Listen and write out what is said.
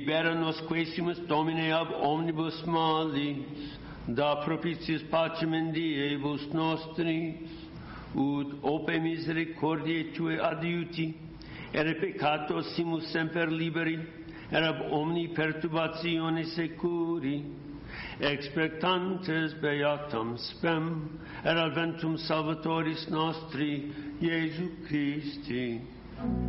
Libera nos quaesimus Domine ab omnibus malis, da propitiis pacem in diebus nostris, ut ope misericordiae Tue adiuti, ere peccatosimus semper liberi, et ab omni perturbatione securi, expectantes beatam spem, et adventum Salvatoris nostri, Iesu Christi.